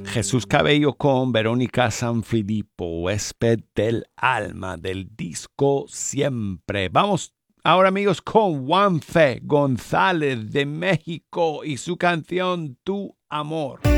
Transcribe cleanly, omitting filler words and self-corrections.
Jesús Cabello con Verónica Sanfilippo, huésped del alma del disco Siempre. Vamos ahora amigos con Juanfe González de México y su canción Tu Amor.